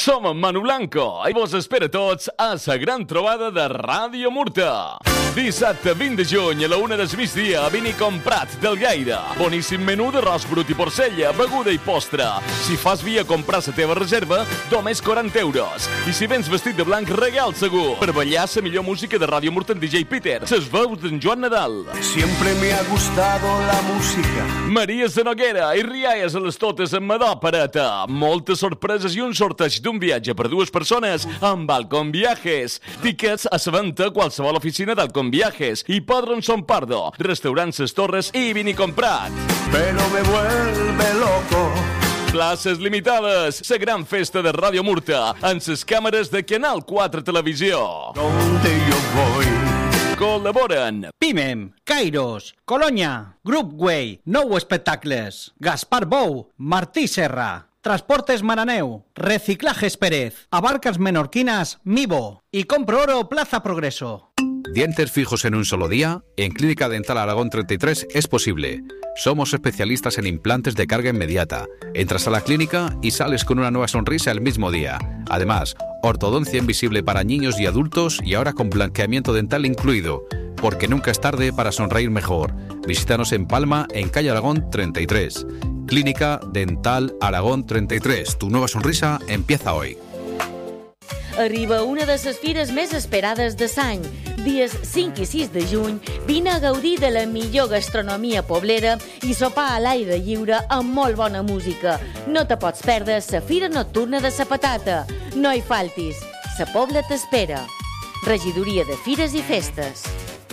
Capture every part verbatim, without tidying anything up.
Som en Manu Blanco i vos espera tots a la gran trobada de Ràdio Murta. Dissabte vint de juny a la una del migdia a Vini Comprat del Gaire. Boníssim menú d'arròs brut i porcella, beguda i postre. Si fas via comprar la teva reserva, només quaranta euros. I si vens vestit de blanc, regal segur. Per ballar la millor música de Ràdio Murta en D J Peter. Ses veus d'en Joan Nadal. Siempre me ha gustado la música. Maria Sanoguera i rialles a les totes en Madó Pareta. Moltes sorpreses i un sorteig d'un viatge per dues persones amb Balcón Viajes. Tickets a la venda a qualsevol oficina d'Alcón Viajes i Padronson Pardo, Restaurant Ses Torres i Vini Comprat. Pero me vuelve loco. Places limitades. La gran festa de Ràdio Murta en les càmeres de Canal quatre Televisió. Donde yo voy. Col·laboren Pimem, Kairos, Colonya, Grup Way, Nou Espectacles, Gaspar Bou, Martí Serra, Transportes Maraneu, Reciclajes Pérez, Abarcas Menorquinas, Mivo y Compro Oro Plaza Progreso. ¿Dientes fijos en un solo día? En Clínica Dental Aragón treinta y tres es posible. Somos especialistas en implantes de carga inmediata. Entras a la clínica y sales con una nueva sonrisa el mismo día. Además, ortodoncia invisible para niños y adultos y ahora con blanqueamiento dental incluido. Porque nunca es tarde para sonreír mejor. Visítanos en Palma, en calle Aragón treinta y tres. Clínica Dental Aragón treinta y tres. Tu nueva sonrisa empieza hoy. Arriba una de les fires més esperades de l'any. Dies cinc i sis de juny, vine a gaudir de la millor gastronomia poblera i sopar a l'aire lliure amb molt bona música. No te pots perdre la Fira Nocturna de la Patata. No hi faltis, la Pobla t'espera. Regidoria de Fires i Festes.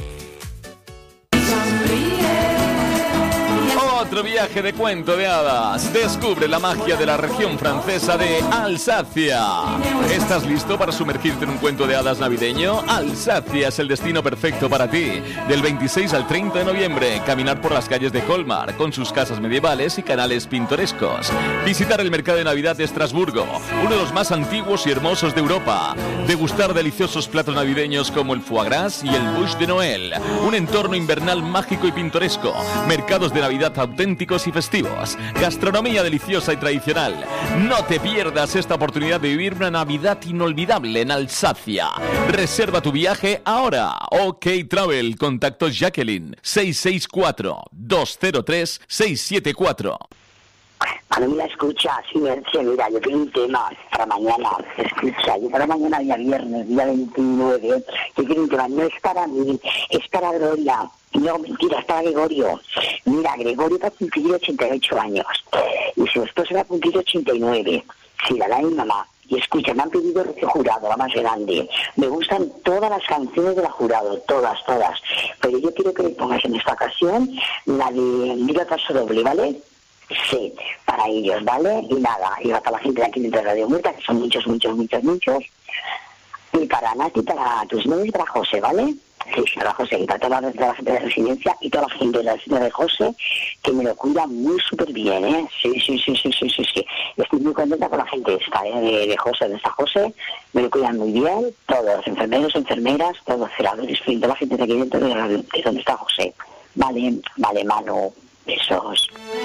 Otro viaje de cuento de hadas. Descubre la magia de la región francesa de Alsacia. ¿Estás listo para sumergirte en un cuento de hadas navideño? Alsacia es el destino perfecto para ti. Del veintiséis al treinta de noviembre, caminar por las calles de Colmar, con sus casas medievales y canales pintorescos. Visitar el mercado de Navidad de Estrasburgo, uno de los más antiguos y hermosos de Europa. Degustar deliciosos platos navideños como el foie gras y el bûche de Noël. Un entorno invernal mágico y pintoresco. Mercados de Navidad auténticos y festivos, gastronomía deliciosa y tradicional. No te pierdas esta oportunidad de vivir una Navidad inolvidable en Alsacia. Reserva tu viaje ahora. OK Travel, contacto Jacqueline, seis seis cuatro, dos cero tres, seis siete cuatro. Manu, mira, escucha, sí, Merche, mira, yo tengo un tema para mañana, escucha, yo para mañana, día viernes, día veintinueve, yo quiero un tema, no es para mí, es para Gloria. No, mentira, es para Gregorio. Mira, Gregorio va a cumplir ochenta y ocho años y su esposa va a cumplir ochenta y nueve. Sí, la da mi mamá. Y escucha, me han pedido Rocío Jurado, la más grande. Me gustan todas las canciones de la Jurado, todas, todas. Pero yo quiero que me pongas en esta ocasión la de Mira Paso Doble, ¿vale? Sí, para ellos, ¿vale? Y nada, y para la gente de aquí dentro de Radio Murta, que son muchos, muchos, muchos, muchos. Y para Nati, para tus novios y para José, ¿vale? Sí, para José, y para toda la, toda la gente de la residencia y toda la gente de la residencia de José, que me lo cuida muy súper bien, ¿eh? Sí, sí, sí, sí, sí, sí, sí. Estoy muy contenta con la gente esta, ¿eh? De, de José, de esta José, me lo cuidan muy bien, todos, enfermeros, enfermeras, todos, celadores, toda la gente de aquí dentro de, la, de donde está José. Vale, vale, Manu, besos.